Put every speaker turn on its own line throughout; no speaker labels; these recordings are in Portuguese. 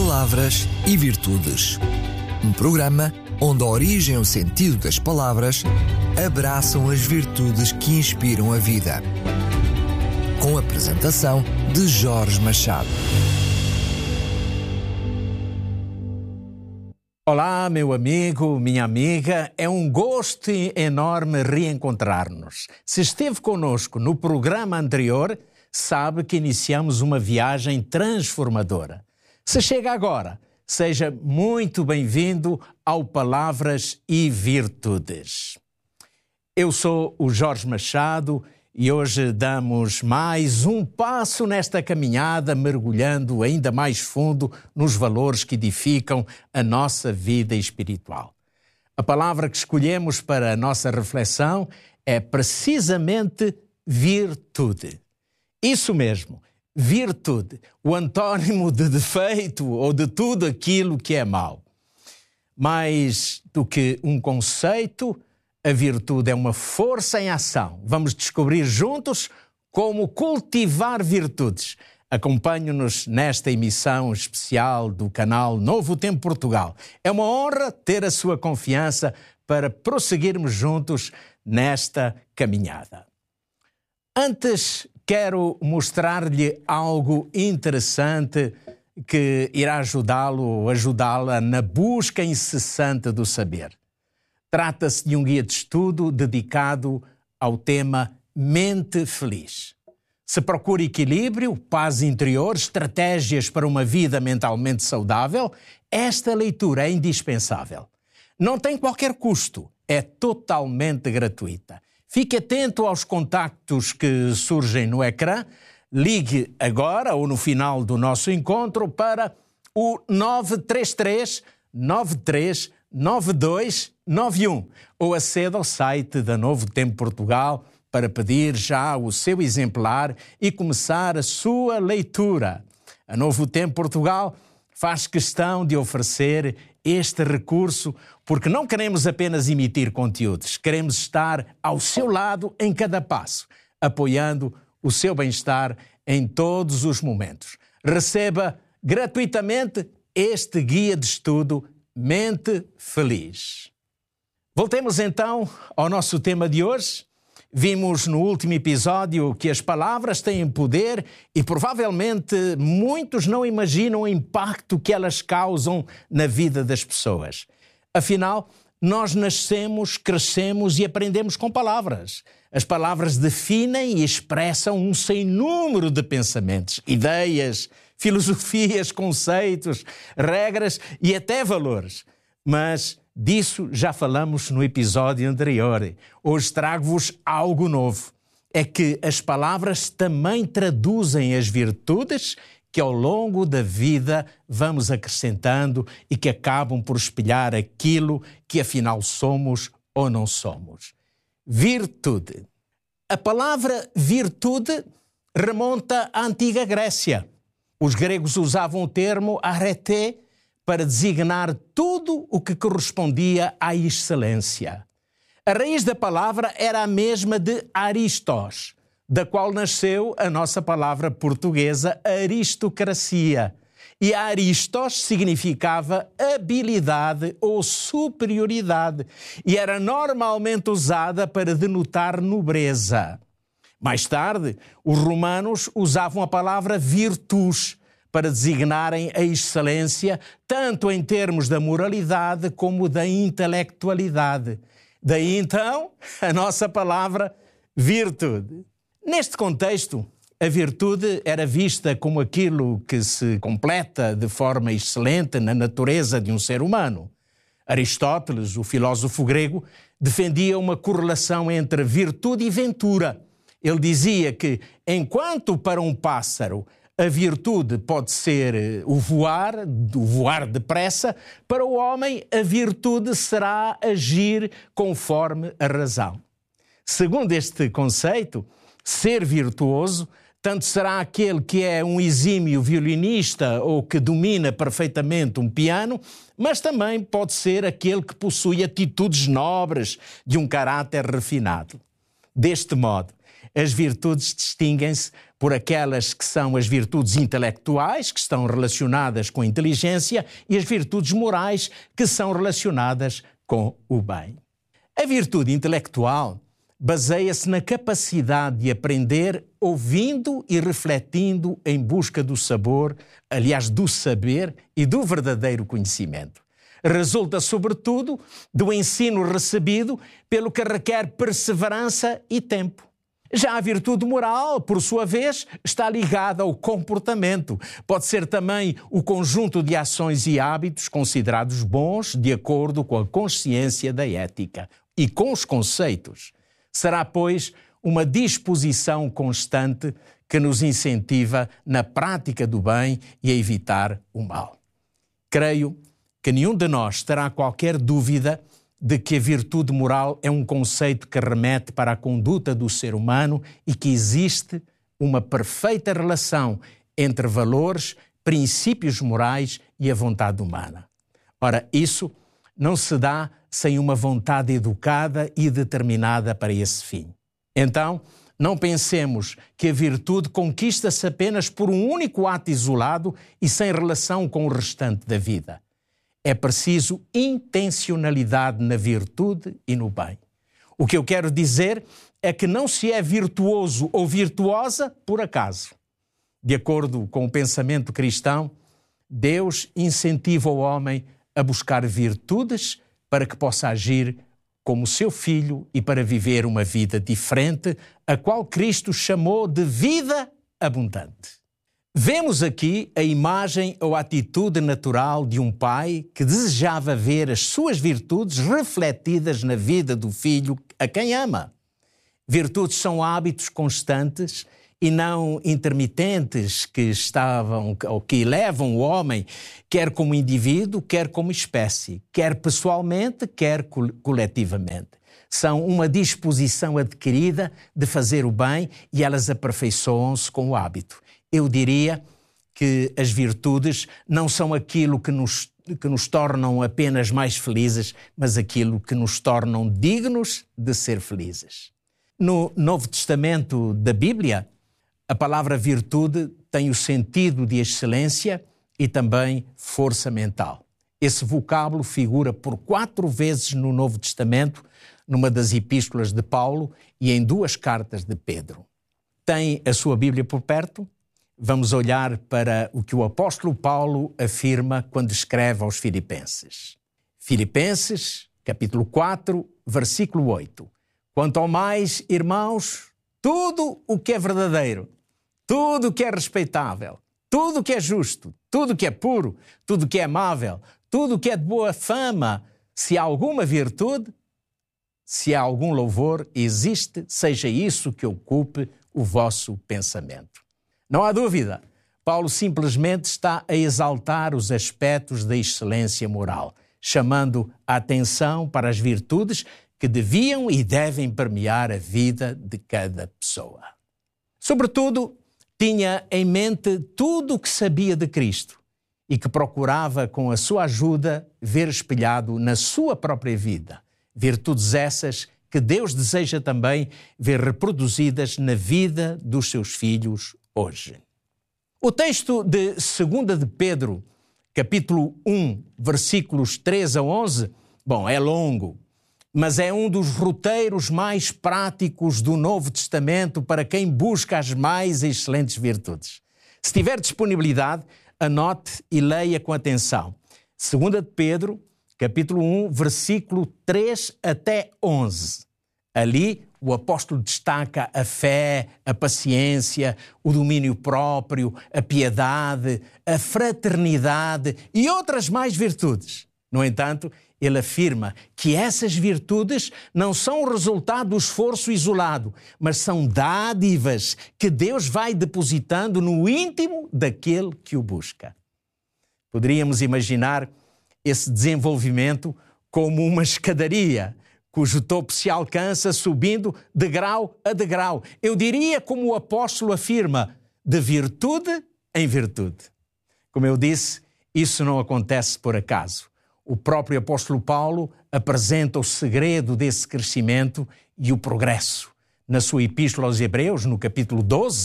Palavras e Virtudes. Um programa onde a origem e o sentido das palavras abraçam as virtudes que inspiram a vida. Com a apresentação de Jorge Machado.
Olá, meu amigo, minha amiga, é um gosto enorme reencontrar-nos. Se esteve conosco no programa anterior, sabe que iniciamos uma viagem transformadora. Se chega agora, seja muito bem-vindo ao Palavras e Virtudes. Eu sou o Jorge Machado e hoje damos mais um passo nesta caminhada, mergulhando ainda mais fundo nos valores que edificam a nossa vida espiritual. A palavra que escolhemos para a nossa reflexão é precisamente virtude. Isso mesmo, virtude, o antônimo de defeito ou de tudo aquilo que é mau. Mais do que um conceito, a virtude é uma força em ação. Vamos descobrir juntos como cultivar virtudes. Acompanhe-nos nesta emissão especial do canal Novo Tempo Portugal. É uma honra ter a sua confiança para prosseguirmos juntos nesta caminhada. Antes, quero mostrar-lhe algo interessante que irá ajudá-la na busca incessante do saber. Trata-se de um guia de estudo dedicado ao tema Mente Feliz. Se procura equilíbrio, paz interior, estratégias para uma vida mentalmente saudável, esta leitura é indispensável. Não tem qualquer custo, é totalmente gratuita. Fique atento aos contactos que surgem no ecrã. Ligue agora ou no final do nosso encontro para o 933 93 9291 ou aceda ao site da Novo Tempo Portugal para pedir já o seu exemplar e começar a sua leitura. A Novo Tempo Portugal faz questão de oferecer este recurso porque não queremos apenas emitir conteúdos, queremos estar ao seu lado em cada passo, apoiando o seu bem-estar em todos os momentos. Receba gratuitamente este guia de estudo Mente Feliz. Voltemos então ao nosso tema de hoje. Vimos no último episódio que as palavras têm poder e provavelmente muitos não imaginam o impacto que elas causam na vida das pessoas. Afinal, nós nascemos, crescemos e aprendemos com palavras. As palavras definem e expressam um sem número de pensamentos, ideias, filosofias, conceitos, regras e até valores. Mas disso já falamos no episódio anterior. Hoje trago-vos algo novo. É que as palavras também traduzem as virtudes que ao longo da vida vamos acrescentando e que acabam por espelhar aquilo que afinal somos ou não somos. Virtude. A palavra virtude remonta à antiga Grécia. Os gregos usavam o termo arete para designar tudo o que correspondia à excelência. A raiz da palavra era a mesma de aristos, da qual nasceu a nossa palavra portuguesa aristocracia. E aristos significava habilidade ou superioridade e era normalmente usada para denotar nobreza. Mais tarde, os romanos usavam a palavra virtus para designarem a excelência, tanto em termos da moralidade como da intelectualidade. Daí, então, a nossa palavra virtude. Neste contexto, a virtude era vista como aquilo que se completa de forma excelente na natureza de um ser humano. Aristóteles, o filósofo grego, defendia uma correlação entre virtude e ventura. Ele dizia que, enquanto para um pássaro a virtude pode ser o voar depressa, para o homem a virtude será agir conforme a razão. Segundo este conceito, ser virtuoso tanto será aquele que é um exímio violinista ou que domina perfeitamente um piano, mas também pode ser aquele que possui atitudes nobres de um caráter refinado. Deste modo, as virtudes distinguem-se por aquelas que são as virtudes intelectuais, que estão relacionadas com a inteligência, e as virtudes morais, que são relacionadas com o bem. A virtude intelectual baseia-se na capacidade de aprender ouvindo e refletindo em busca do sabor, aliás, do saber e do verdadeiro conhecimento. Resulta, sobretudo, do ensino recebido, pelo que requer perseverança e tempo. Já a virtude moral, por sua vez, está ligada ao comportamento. Pode ser também o conjunto de ações e hábitos considerados bons de acordo com a consciência da ética e com os conceitos. Será, pois, uma disposição constante que nos incentiva na prática do bem e a evitar o mal. Creio que nenhum de nós terá qualquer dúvida de que a virtude moral é um conceito que remete para a conduta do ser humano e que existe uma perfeita relação entre valores, princípios morais e a vontade humana. Ora, isso não se dá sem uma vontade educada e determinada para esse fim. Então, não pensemos que a virtude conquista-se apenas por um único ato isolado e sem relação com o restante da vida. É preciso intencionalidade na virtude e no bem. O que eu quero dizer é que não se é virtuoso ou virtuosa por acaso. De acordo com o pensamento cristão, Deus incentiva o homem a buscar virtudes para que possa agir como seu filho e para viver uma vida diferente, a qual Cristo chamou de vida abundante. Vemos aqui a imagem ou a atitude natural de um pai que desejava ver as suas virtudes refletidas na vida do filho a quem ama. Virtudes são hábitos constantes e não intermitentes que levam o homem, quer como indivíduo, quer como espécie, quer pessoalmente, quer coletivamente. São uma disposição adquirida de fazer o bem e elas aperfeiçoam-se com o hábito. Eu diria que as virtudes não são aquilo que nos tornam apenas mais felizes, mas aquilo que nos tornam dignos de ser felizes. No Novo Testamento da Bíblia, a palavra virtude tem o sentido de excelência e também força mental. Esse vocábulo figura por 4 vezes no Novo Testamento, numa das epístolas de Paulo e em 2 cartas de Pedro. Tem a sua Bíblia por perto? Vamos olhar para o que o apóstolo Paulo afirma quando escreve aos Filipenses. Filipenses, capítulo 4, versículo 8. Quanto ao mais, irmãos, tudo o que é verdadeiro, tudo o que é respeitável, tudo o que é justo, tudo o que é puro, tudo o que é amável, tudo o que é de boa fama, se há alguma virtude, se há algum louvor, existe, seja isso que ocupe o vosso pensamento. Não há dúvida, Paulo simplesmente está a exaltar os aspectos da excelência moral, chamando a atenção para as virtudes que deviam e devem permear a vida de cada pessoa. Sobretudo, tinha em mente tudo o que sabia de Cristo e que procurava, com a sua ajuda, ver espelhado na sua própria vida. Virtudes essas que Deus deseja também ver reproduzidas na vida dos seus filhos hoje. O texto de 2 de Pedro, capítulo 1, versículos 3 a 11, é longo, mas é um dos roteiros mais práticos do Novo Testamento para quem busca as mais excelentes virtudes. Se tiver disponibilidade, anote e leia com atenção. 2 de Pedro, capítulo 1, versículo 3 até 11. Ali, o apóstolo destaca a fé, a paciência, o domínio próprio, a piedade, a fraternidade e outras mais virtudes. No entanto, ele afirma que essas virtudes não são o resultado do esforço isolado, mas são dádivas que Deus vai depositando no íntimo daquele que o busca. Poderíamos imaginar esse desenvolvimento como uma escadaria, cujo topo se alcança subindo degrau a degrau. Eu diria, como o apóstolo afirma, de virtude em virtude. Como eu disse, isso não acontece por acaso. O próprio apóstolo Paulo apresenta o segredo desse crescimento e o progresso. Na sua epístola aos Hebreus, no capítulo 12,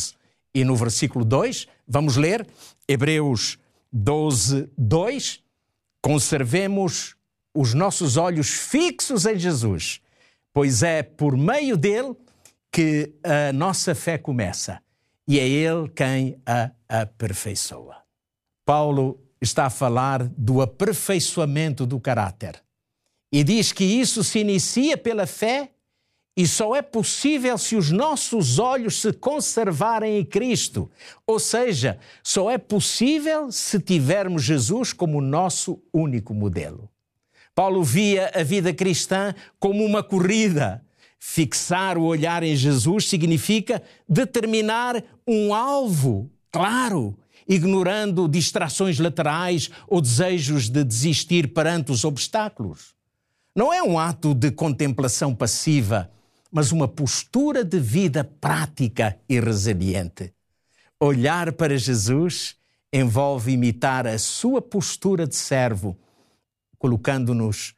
E no versículo 2, vamos ler Hebreus 12, 2. Conservemos os nossos olhos fixos em Jesus, pois é por meio dele que a nossa fé começa e é ele quem a aperfeiçoa. Paulo está a falar do aperfeiçoamento do caráter e diz que isso se inicia pela fé e só é possível se os nossos olhos se conservarem em Cristo, ou seja, só é possível se tivermos Jesus como nosso único modelo. Paulo via a vida cristã como uma corrida. Fixar o olhar em Jesus significa determinar um alvo claro, ignorando distrações laterais ou desejos de desistir perante os obstáculos. Não é um ato de contemplação passiva, mas uma postura de vida prática e resiliente. Olhar para Jesus envolve imitar a sua postura de servo, colocando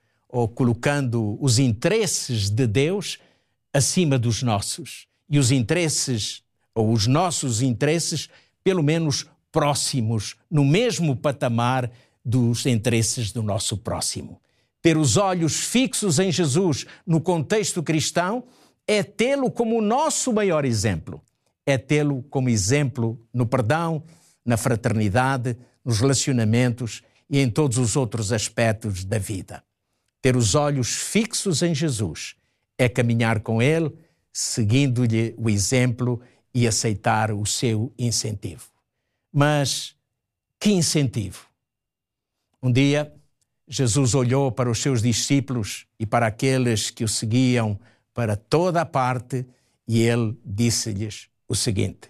os interesses de Deus acima dos nossos e os nossos interesses, pelo menos próximos, no mesmo patamar dos interesses do nosso próximo. Ter os olhos fixos em Jesus no contexto cristão é tê-lo como o nosso maior exemplo. É tê-lo como exemplo no perdão, na fraternidade, nos relacionamentos e em todos os outros aspectos da vida. Ter os olhos fixos em Jesus é caminhar com Ele, seguindo-lhe o exemplo e aceitar o seu incentivo. Mas que incentivo? Um dia, Jesus olhou para os seus discípulos e para aqueles que o seguiam para toda a parte e ele disse-lhes o seguinte: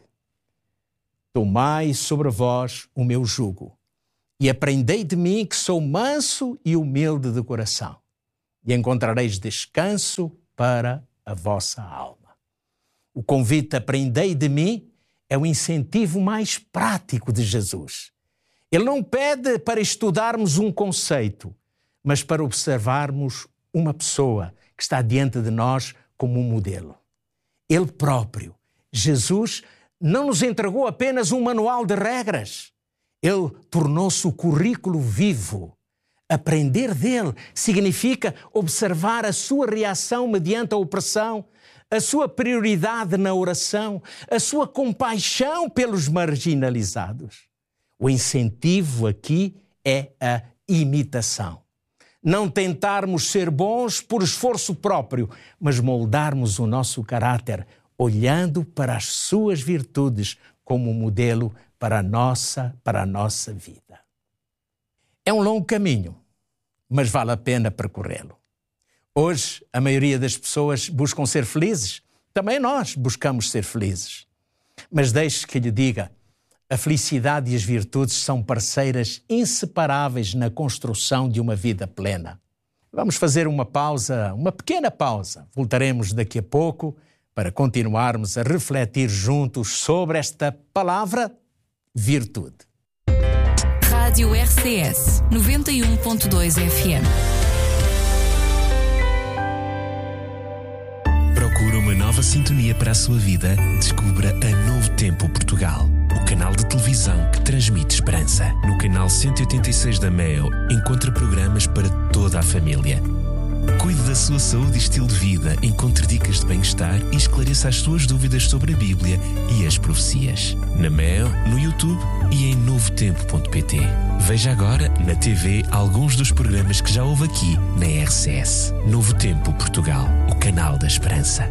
tomai sobre vós o meu jugo e aprendei de mim que sou manso e humilde de coração e encontrareis descanso para a vossa alma. O convite aprendei de mim é o incentivo mais prático de Jesus. Ele não pede para estudarmos um conceito, mas para observarmos uma pessoa que está diante de nós como um modelo. Ele próprio, Jesus, não nos entregou apenas um manual de regras. Ele tornou-se o currículo vivo. Aprender dele significa observar a sua reação mediante a opressão, a sua prioridade na oração, a sua compaixão pelos marginalizados. O incentivo aqui é a imitação. Não tentarmos ser bons por esforço próprio, mas moldarmos o nosso caráter olhando para as suas virtudes como modelo para a nossa vida. É um longo caminho, mas vale a pena percorrê-lo. Hoje, a maioria das pessoas buscam ser felizes. Também nós buscamos ser felizes. Mas deixe que lhe diga, a felicidade e as virtudes são parceiras inseparáveis na construção de uma vida plena. Vamos fazer uma pausa, uma pequena pausa. Voltaremos daqui a pouco para continuarmos a refletir juntos sobre esta palavra, virtude.
Rádio RCS 91.2 FM.
Procura uma nova sintonia para a sua vida? Descubra a Novo Tempo Portugal, o canal de televisão que transmite esperança. No canal 186 da MEO, encontra programas para toda a família. Cuide da sua saúde e estilo de vida, encontre dicas de bem-estar e esclareça as suas dúvidas sobre a Bíblia e as profecias. Na MEO, no YouTube e em novotempo.pt. Veja agora na TV alguns dos programas que já houve aqui na RCS. Novo Tempo Portugal, o canal da esperança.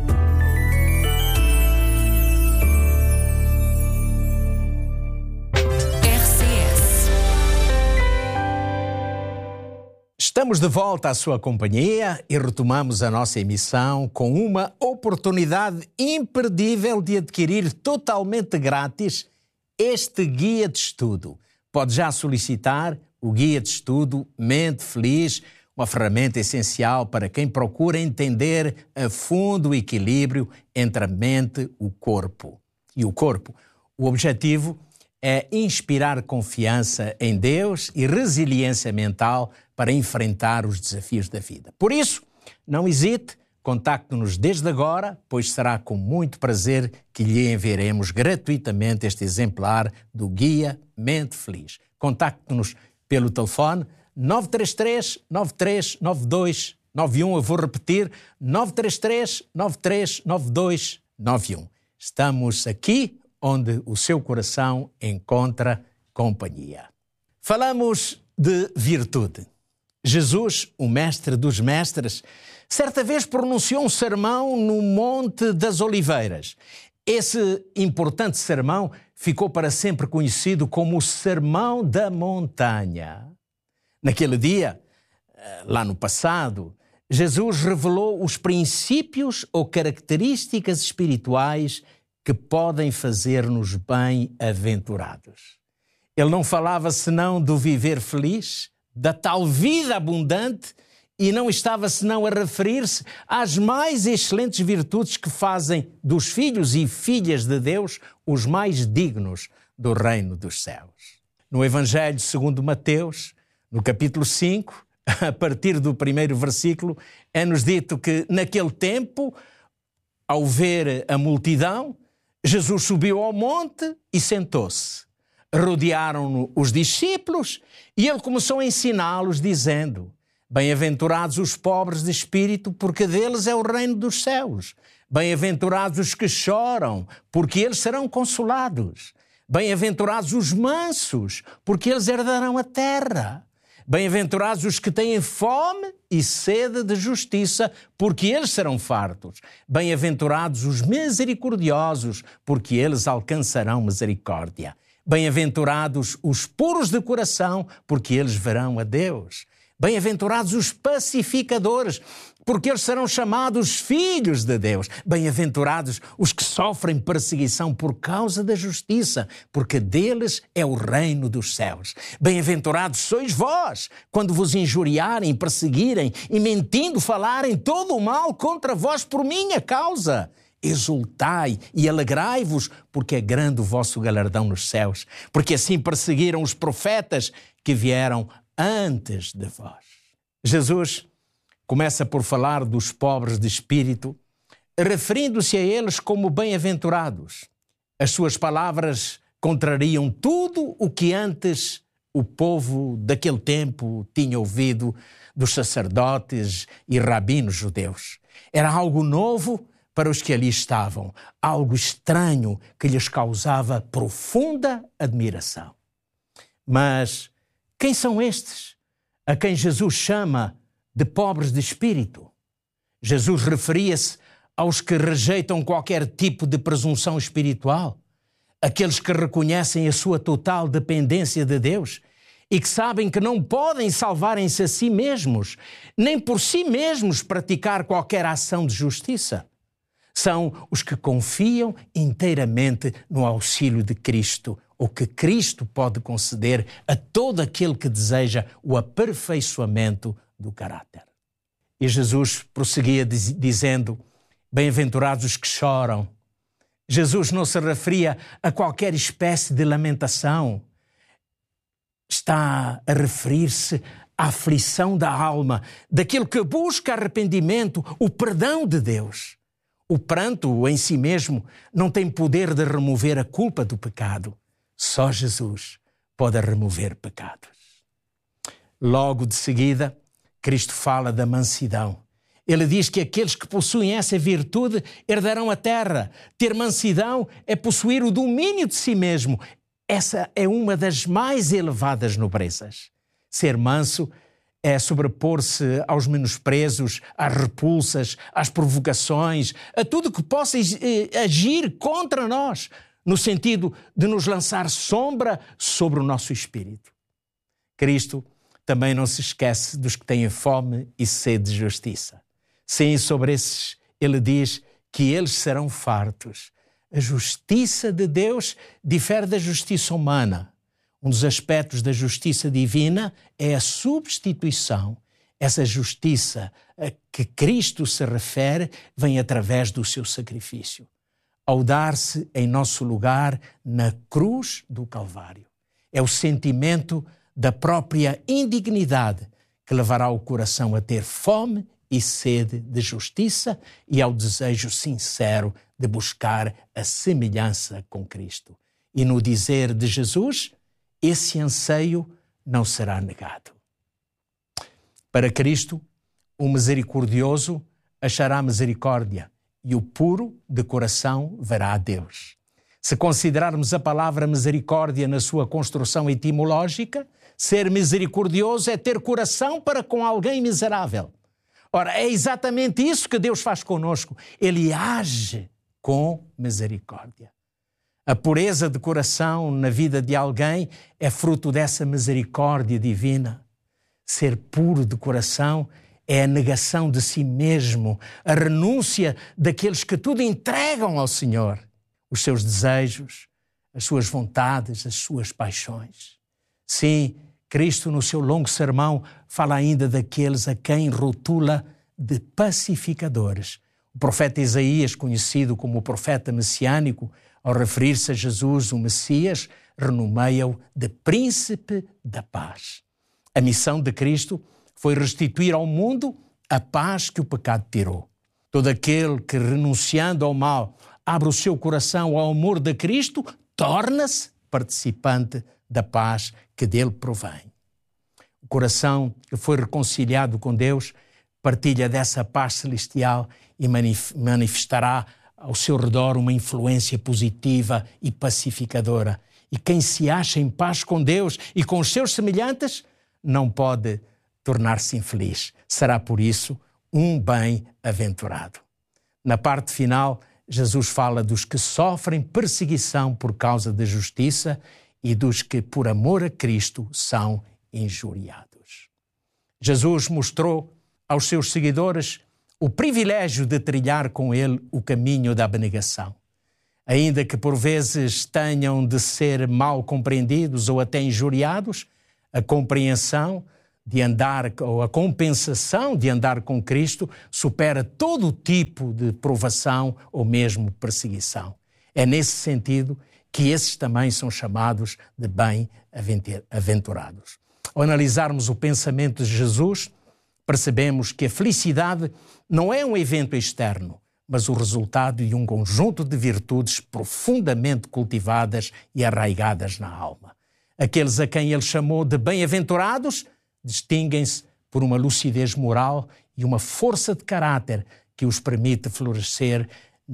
Estamos de volta à sua companhia e retomamos a nossa emissão com uma oportunidade imperdível de adquirir totalmente grátis este guia de estudo. Pode já solicitar o guia de estudo Mente Feliz, uma ferramenta essencial para quem procura entender a fundo o equilíbrio entre a mente, o corpo e o corpo. O objetivo é inspirar confiança em Deus e resiliência mental para enfrentar os desafios da vida. Por isso, não hesite, contacte-nos desde agora, pois será com muito prazer que lhe enviaremos gratuitamente este exemplar do Guia Mente Feliz. Contacte-nos pelo telefone 933 93 92 91. Eu vou repetir, 933 93 92 91. Estamos aqui onde o seu coração encontra companhia. Falamos de virtude. Jesus, o mestre dos mestres, certa vez pronunciou um sermão no Monte das Oliveiras. Esse importante sermão ficou para sempre conhecido como o Sermão da Montanha. Naquele dia, lá no passado, Jesus revelou os princípios ou características espirituais que podem fazer-nos bem-aventurados. Ele não falava senão do viver feliz, da tal vida abundante, e não estava senão a referir-se às mais excelentes virtudes que fazem dos filhos e filhas de Deus os mais dignos do reino dos céus. No Evangelho segundo Mateus, no capítulo 5, a partir do primeiro versículo, é-nos dito que naquele tempo, ao ver a multidão, Jesus subiu ao monte e sentou-se. Rodearam-no os discípulos e ele começou a ensiná-los, dizendo: Bem-aventurados os pobres de espírito, porque deles é o reino dos céus. Bem-aventurados os que choram, porque eles serão consolados. Bem-aventurados os mansos, porque eles herdarão a terra. Bem-aventurados os que têm fome e sede de justiça, porque eles serão fartos. Bem-aventurados os misericordiosos, porque eles alcançarão misericórdia. Bem-aventurados os puros de coração, porque eles verão a Deus. Bem-aventurados os pacificadores, porque eles serão chamados filhos de Deus. Bem-aventurados os que sofrem perseguição por causa da justiça, porque deles é o reino dos céus. Bem-aventurados sois vós, quando vos injuriarem, perseguirem e mentindo falarem todo o mal contra vós por minha causa. Exultai e alegrai-vos, porque é grande o vosso galardão nos céus, porque assim perseguiram os profetas que vieram antes de vós. Jesus começa por falar dos pobres de espírito, referindo-se a eles como bem-aventurados. As suas palavras contrariam tudo o que antes o povo daquele tempo tinha ouvido dos sacerdotes e rabinos judeus. Era algo novo para os que ali estavam, algo estranho que lhes causava profunda admiração. Mas quem são estes a quem Jesus chama de pobres de espírito? Jesus referia-se aos que rejeitam qualquer tipo de presunção espiritual, aqueles que reconhecem a sua total dependência de Deus e que sabem que não podem salvarem-se a si mesmos, nem por si mesmos praticar qualquer ação de justiça. São os que confiam inteiramente no auxílio de Cristo, o que Cristo pode conceder a todo aquele que deseja o aperfeiçoamento do caráter. E Jesus prosseguia dizendo: Bem-aventurados os que choram. Jesus não se referia a qualquer espécie de lamentação. Está a referir-se à aflição da alma, daquele que busca arrependimento, o perdão de Deus. O pranto em si mesmo não tem poder de remover a culpa do pecado. Só Jesus pode remover pecados. Logo de seguida, Cristo fala da mansidão. Ele diz que aqueles que possuem essa virtude herdarão a terra. Ter mansidão é possuir o domínio de si mesmo. Essa é uma das mais elevadas nobrezas. Ser manso é sobrepor-se aos menosprezos, às repulsas, às provocações, a tudo que possa agir contra nós, no sentido de nos lançar sombra sobre o nosso espírito. Cristo também não se esquece dos que têm fome e sede de justiça. Sim, sobre esses ele diz que eles serão fartos. A justiça de Deus difere da justiça humana. Um dos aspectos da justiça divina é a substituição. Essa justiça a que Cristo se refere vem através do seu sacrifício, ao dar-se em nosso lugar na cruz do Calvário. É o sentimento da própria indignidade que levará o coração a ter fome e sede de justiça e ao desejo sincero de buscar a semelhança com Cristo. E no dizer de Jesus, esse anseio não será negado. Para Cristo, o misericordioso achará misericórdia e o puro de coração verá a Deus. Se considerarmos a palavra misericórdia na sua construção etimológica, ser misericordioso é ter coração para com alguém miserável. Ora, é exatamente isso que Deus faz conosco. Ele age com misericórdia. A pureza de coração na vida de alguém é fruto dessa misericórdia divina. Ser puro de coração é a negação de si mesmo, a renúncia daqueles que tudo entregam ao Senhor, os seus desejos, as suas vontades, as suas paixões. Sim, Cristo, no seu longo sermão, fala ainda daqueles a quem rotula de pacificadores. O profeta Isaías, conhecido como o profeta messiânico, ao referir-se a Jesus, o Messias, renomeia-o de príncipe da paz. A missão de Cristo foi restituir ao mundo a paz que o pecado tirou. Todo aquele que, renunciando ao mal, abre o seu coração ao amor de Cristo, torna-se participante da paz que dele provém. O coração que foi reconciliado com Deus partilha dessa paz celestial e manifestará ao seu redor uma influência positiva e pacificadora. E quem se acha em paz com Deus e com os seus semelhantes não pode tornar-se infeliz. Será, por isso, um bem-aventurado. Na parte final, Jesus fala dos que sofrem perseguição por causa da justiça e dos que, por amor a Cristo, são injuriados. Jesus mostrou aos seus seguidores o privilégio de trilhar com ele o caminho da abnegação. Ainda que por vezes tenham de ser mal compreendidos ou até injuriados, a compreensão de andar, ou a compensação de andar com Cristo supera todo tipo de provação ou mesmo perseguição. É nesse sentido que esses também são chamados de bem-aventurados. Ao analisarmos o pensamento de Jesus, percebemos que a felicidade não é um evento externo, mas o resultado de um conjunto de virtudes profundamente cultivadas e arraigadas na alma. Aqueles a quem ele chamou de bem-aventurados distinguem-se por uma lucidez moral e uma força de caráter que os permite florescer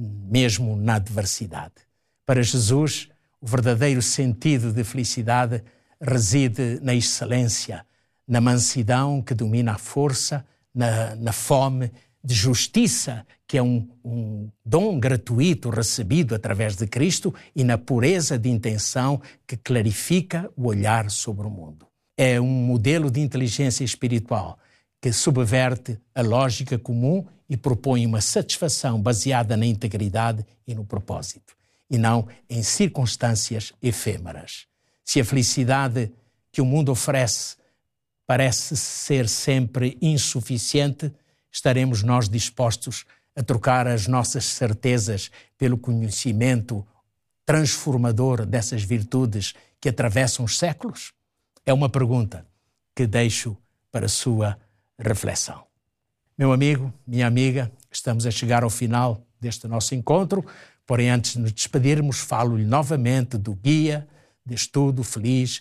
mesmo na adversidade. Para Jesus, o verdadeiro sentido de felicidade reside na excelência, na mansidão que domina a força, na fome de justiça, que é um dom gratuito recebido através de Cristo, e na pureza de intenção que clarifica o olhar sobre o mundo. É um modelo de inteligência espiritual que subverte a lógica comum e propõe uma satisfação baseada na integridade e no propósito, e não em circunstâncias efêmeras. Se a felicidade que o mundo oferece parece ser sempre insuficiente, estaremos nós dispostos a trocar as nossas certezas pelo conhecimento transformador dessas virtudes que atravessam os séculos? É uma pergunta que deixo para a sua reflexão. Meu amigo, minha amiga, estamos a chegar ao final deste nosso encontro, porém antes de nos despedirmos, falo-lhe novamente do Guia de Estudo Feliz,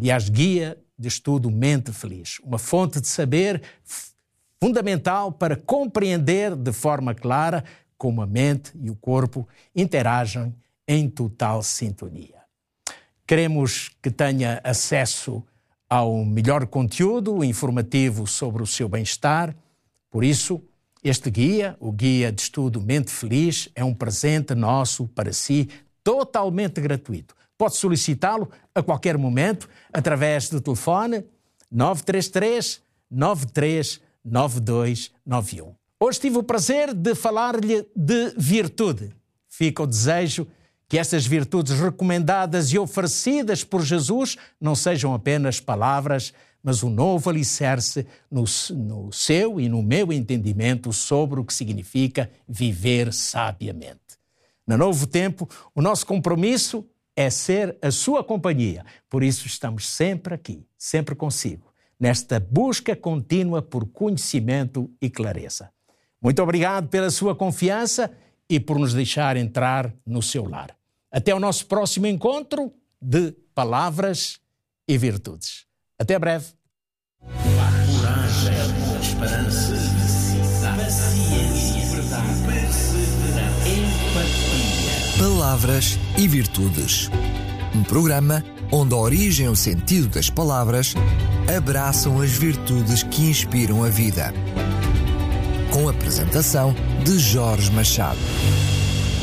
Guia de Estudo Mente Feliz, uma fonte de saber fundamental para compreender de forma clara como a mente e o corpo interagem em total sintonia. Queremos que tenha acesso ao melhor conteúdo informativo sobre o seu bem-estar. Por isso, este guia, o Guia de Estudo Mente Feliz, é um presente nosso para si, totalmente gratuito. Pode solicitá-lo a qualquer momento através do telefone 933 93 9291. Hoje tive o prazer de falar-lhe de virtude. Fica o desejo que estas virtudes recomendadas e oferecidas por Jesus não sejam apenas palavras, mas um novo alicerce no seu e no meu entendimento sobre o que significa viver sabiamente. No novo tempo, o nosso compromisso é ser a sua companhia. Por isso estamos sempre aqui, sempre consigo. nesta busca contínua por conhecimento e clareza. Muito obrigado pela sua confiança e por nos deixar entrar no seu lar. Até o nosso próximo encontro de Palavras e Virtudes. Até breve.
Coragem, esperança, paciência, verdade, perseverança, empatia.
Palavras e Virtudes. Um programa onde a origem e o sentido das palavras abraçam as virtudes que inspiram a vida. Com a apresentação de Jorge Machado.